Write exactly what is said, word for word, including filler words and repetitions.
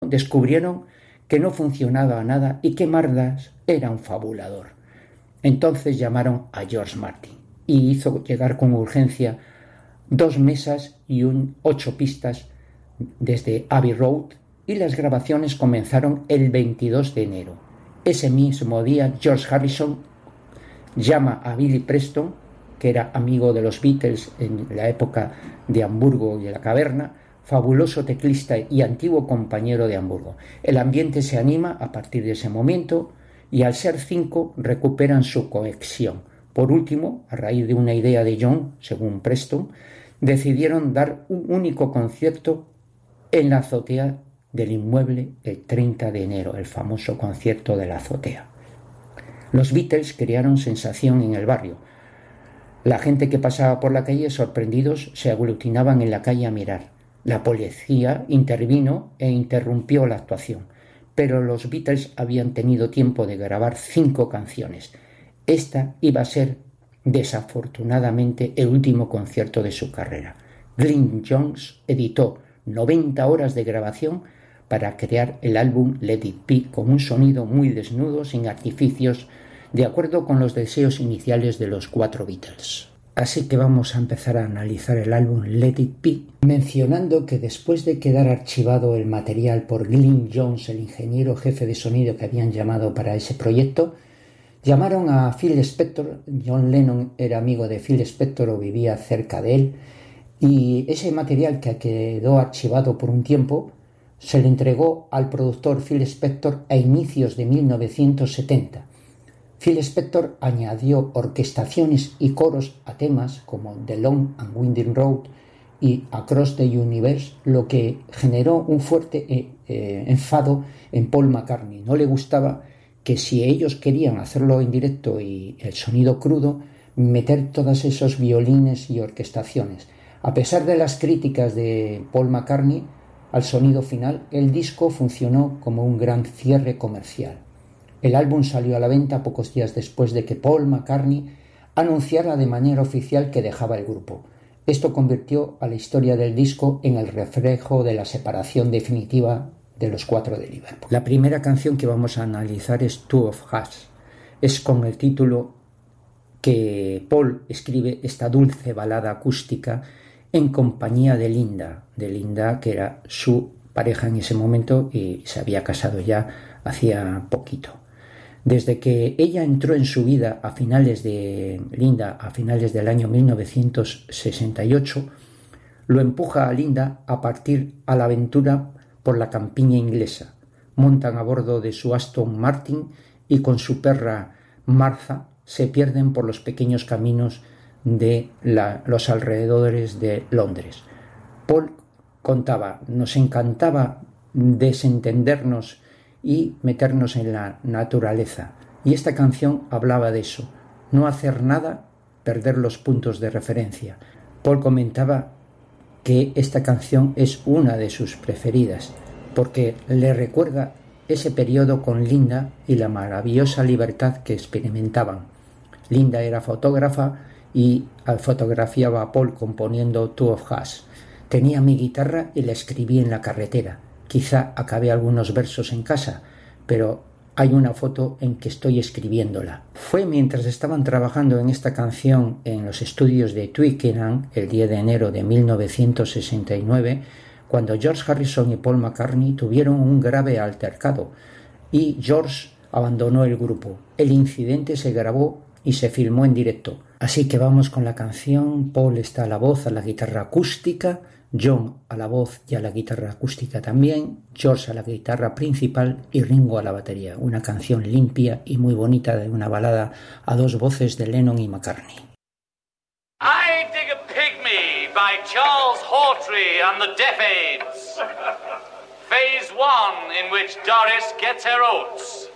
descubrieron que no funcionaba nada y que Mardas era un fabulador. Entonces llamaron a George Martin y hizo llegar con urgencia dos mesas y un, ocho pistas desde Abbey Road, y las grabaciones comenzaron el veintidós de enero. Ese mismo día George Harrison llama a Billy Preston, que era amigo de los Beatles en la época de Hamburgo y de la Caverna, fabuloso teclista y antiguo compañero de Hamburgo. El ambiente se anima a partir de ese momento y al ser cinco recuperan su cohesión. Por último, a raíz de una idea de John, según Preston, decidieron dar un único concierto en la azotea del inmueble el treinta de enero, el famoso concierto de la azotea. Los Beatles crearon sensación en el barrio. La gente que pasaba por la calle, sorprendidos, se aglutinaban en la calle a mirar. La policía intervino e interrumpió la actuación, pero los Beatles habían tenido tiempo de grabar cinco canciones. Esta iba a ser, desafortunadamente, el último concierto de su carrera. Glyn Johns editó noventa horas de grabación para crear el álbum Let It Be con un sonido muy desnudo, sin artificios, de acuerdo con los deseos iniciales de los cuatro Beatles. Así que vamos a empezar a analizar el álbum Let It Be, mencionando que después de quedar archivado el material por Glyn Johns, el ingeniero jefe de sonido que habían llamado para ese proyecto, llamaron a Phil Spector. John Lennon era amigo de Phil Spector o vivía cerca de él, y ese material que quedó archivado por un tiempo se le entregó al productor Phil Spector a inicios de mil novecientos setenta. Phil Spector añadió orquestaciones y coros a temas como The Long and Winding Road y Across the Universe, lo que generó un fuerte eh, eh, enfado en Paul McCartney. No le gustaba que, si ellos querían hacerlo en directo y el sonido crudo, meter todos esos violines y orquestaciones. A pesar de las críticas de Paul McCartney al sonido final, el disco funcionó como un gran cierre comercial. El álbum salió a la venta pocos días después de que Paul McCartney anunciara de manera oficial que dejaba el grupo. Esto convirtió a la historia del disco en el reflejo de la separación definitiva de los cuatro de Liverpool. La primera canción que vamos a analizar es Two of Us. Es con el título que Paul escribe esta dulce balada acústica en compañía de Linda, de Linda que era su pareja en ese momento y se había casado ya hacía poquito. Desde que ella entró en su vida a finales de Linda, a finales del año mil novecientos sesenta y ocho, lo empuja a Linda a partir a la aventura por la campiña inglesa. Montan a bordo de su Aston Martin y con su perra Martha se pierden por los pequeños caminos de la, los alrededores de Londres. Paul contaba: nos encantaba desentendernos y meternos en la naturaleza. Y esta canción hablaba de eso, no hacer nada, perder los puntos de referencia. Paul comentaba que esta canción es una de sus preferidas, porque le recuerda ese periodo con Linda y la maravillosa libertad que experimentaban. Linda era fotógrafa y fotografiaba a Paul componiendo Two of Us. Tenía mi guitarra y la escribí en la carretera. Quizá acabé algunos versos en casa, pero hay una foto en que estoy escribiéndola. Fue mientras estaban trabajando en esta canción en los estudios de Twickenham el diez de enero de mil novecientos sesenta y nueve cuando George Harrison y Paul McCartney tuvieron un grave altercado y George abandonó el grupo. El incidente se grabó y se filmó en directo. Así que vamos con la canción. Paul está a la voz, a la guitarra acústica, John a la voz y a la guitarra acústica también, George a la guitarra principal y Ringo a la batería. Una canción limpia y muy bonita de una balada a dos voces de Lennon y McCartney. I Dig a Pygmy by Charles Hawtrey and the Deaf Aids. Phase one, in which Doris gets her oats.